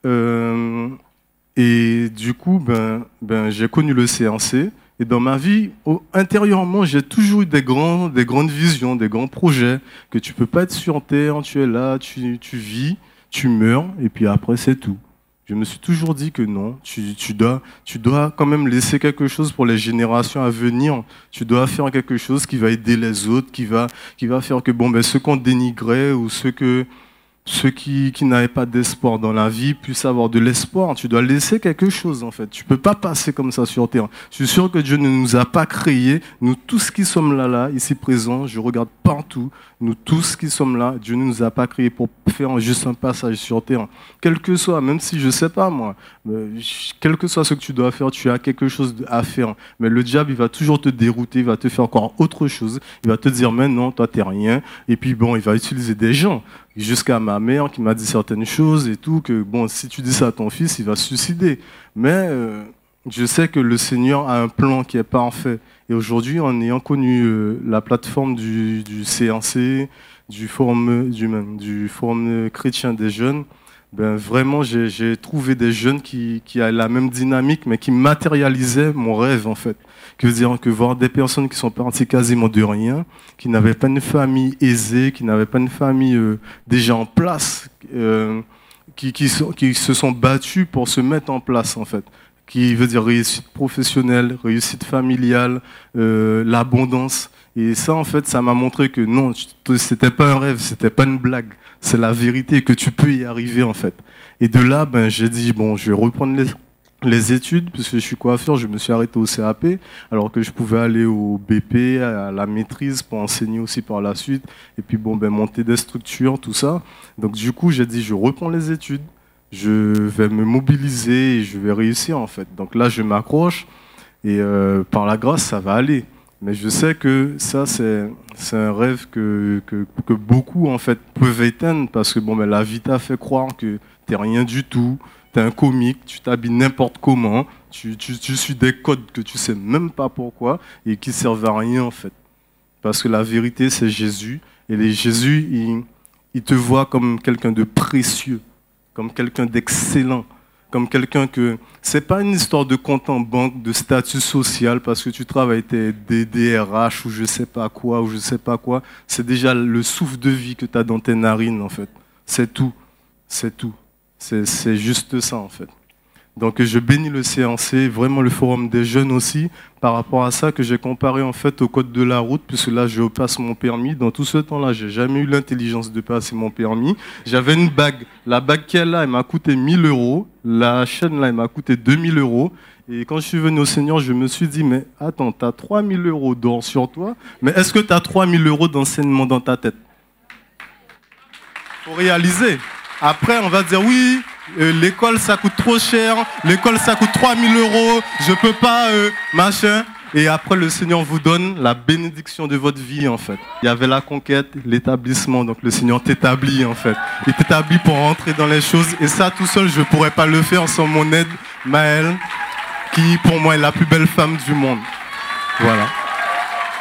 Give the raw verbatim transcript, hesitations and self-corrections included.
Euh, et du coup, ben, ben, j'ai connu le C N C. Et dans ma vie, au, intérieurement, j'ai toujours eu des, grands, des grandes visions, des grands projets, que tu ne peux pas être sur Terre, tu es là, tu, tu vis, tu meurs, et puis après, c'est tout. Je me suis toujours dit que non, tu, tu, dois, tu dois quand même laisser quelque chose pour les générations à venir. Tu dois faire quelque chose qui va aider les autres, qui va, qui va faire que bon, ben, ceux qu'on dénigrait ou ceux, que, ceux qui, qui n'avaient pas d'espoir dans la vie puissent avoir de l'espoir. Tu dois laisser quelque chose, en fait. Tu ne peux pas passer comme ça sur Terre. Je suis sûr que Dieu ne nous a pas créés. Nous tous qui sommes là, là, ici présents, je regarde partout. Nous tous qui sommes là, Dieu ne nous a pas créés pour faire juste un passage sur Terre. Quel que soit, même si je ne sais pas moi, quel que soit ce que tu dois faire, tu as quelque chose à faire. Mais le diable, il va toujours te dérouter, il va te faire encore autre chose. Il va te dire, mais non, toi, tu n'es rien. Et puis bon, il va utiliser des gens. Jusqu'à ma mère qui m'a dit certaines choses et tout, que bon, si tu dis ça à ton fils, il va se suicider. Mais euh, je sais que le Seigneur a un plan qui est parfait. Et aujourd'hui, en ayant connu euh, la plateforme du, du C N C, du forum, du, du forum chrétien des jeunes, ben vraiment, j'ai, j'ai trouvé des jeunes qui, qui avaient la même dynamique, mais qui matérialisaient mon rêve, en fait. Que veut dire que voir des personnes qui sont parties quasiment de rien, qui n'avaient pas une famille aisée, qui n'avaient pas une famille euh, déjà en place, euh, qui, qui, sont, qui se sont battus pour se mettre en place, en fait. Qui veut dire réussite professionnelle, réussite familiale, euh, l'abondance. Et ça, en fait, ça m'a montré que non, c'était pas un rêve, c'était pas une blague. C'est la vérité, que tu peux y arriver, en fait. Et de là, ben, j'ai dit, bon, je vais reprendre les, les études, puisque je suis coiffeur, je me suis arrêté au C A P, alors que je pouvais aller au B P, à la maîtrise, pour enseigner aussi par la suite, et puis, bon, ben, monter des structures, tout ça. Donc, du coup, j'ai dit, je reprends les études, je vais me mobiliser et je vais réussir, en fait. Donc là, je m'accroche, et euh, par la grâce, ça va aller. Mais je sais que ça, c'est, c'est un rêve que, que, que beaucoup, en fait, peuvent éteindre parce que bon, ben, la vie t'a fait croire que t'es rien du tout, t'es un comique, tu t'habilles n'importe comment, tu, tu, tu suis des codes que tu sais même pas pourquoi et qui servent à rien, en fait. Parce que la vérité, c'est Jésus. Et les Jésus, il, il te voit comme quelqu'un de précieux, comme quelqu'un d'excellent. Comme quelqu'un que... C'est pas une histoire de compte en banque, de statut social, parce que tu travailles tes D R H ou je sais pas quoi, ou je sais pas quoi. C'est déjà le souffle de vie que tu as dans tes narines, en fait. C'est tout. C'est tout. C'est, c'est juste ça, en fait. Donc je bénis le C N C, vraiment le forum des jeunes aussi, par rapport à ça que j'ai comparé en fait au code de la route, puisque là je passe mon permis. Dans tout ce temps-là, j'ai jamais eu l'intelligence de passer mon permis. J'avais une bague. La bague qui est là, elle m'a coûté mille euros. La chaîne là, elle m'a coûté deux mille euros. Et quand je suis venu au Seigneur, je me suis dit, mais attends, tu as trois mille euros d'or sur toi, mais est-ce que tu as trois mille euros d'enseignement dans ta tête? Faut réaliser. Après, on va dire oui, euh, l'école ça coûte trop cher, l'école ça coûte trois mille euros, je peux pas, euh, machin. Et après, le Seigneur vous donne la bénédiction de votre vie, en fait. Il y avait la conquête, l'établissement, donc le Seigneur t'établit, en fait. Il t'établit pour rentrer dans les choses. Et ça, tout seul, je ne pourrais pas le faire sans mon aide, Maëlle, qui, pour moi, est la plus belle femme du monde. Voilà.